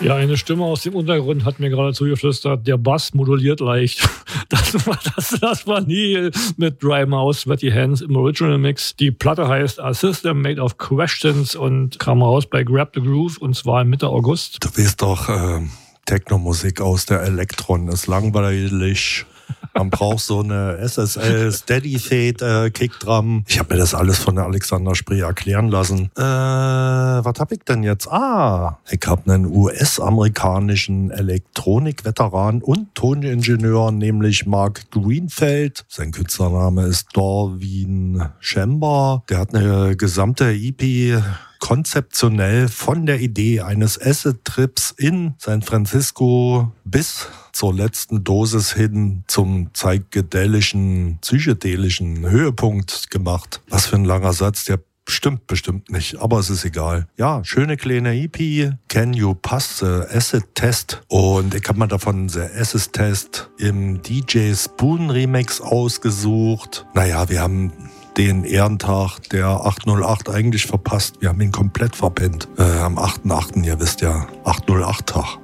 Ja, eine Stimme aus dem Untergrund hat mir gerade zugeflüstert, der Bass moduliert leicht. Das war Neil mit Dry Mouth, Sweaty Hands im Original Mix. Die Platte heißt A System Made of Questions und kam raus bei Grab the Groove und zwar Mitte August. Du weißt doch, Techno-Musik aus der Elektron ist langweilig. Man braucht so eine SSL Steady Fade Kickdrum. Ich habe mir das alles von der Alexander Spree erklären lassen. Was habe ich denn jetzt? Ich habe einen US-amerikanischen Elektronik-Veteran und Toningenieur, nämlich Mark Greenfeld. Sein Künstlername ist Darwin Chamber. Der hat eine gesamte EP konzeptionell von der Idee eines Acid-Trips in San Francisco bis zur letzten Dosis hin zum psychedelischen Höhepunkt gemacht. Was für ein langer Satz, der stimmt bestimmt nicht, aber es ist egal. Ja, schöne kleine EP, Can You Pass the Acid Test? Und ich habe mal davon The Acid Test im DJ Spoon Remix ausgesucht. Naja, wir haben den Ehrentag der 808 eigentlich verpasst. Wir haben ihn komplett verpennt. Am 8.8., ihr wisst ja, 808-Tag.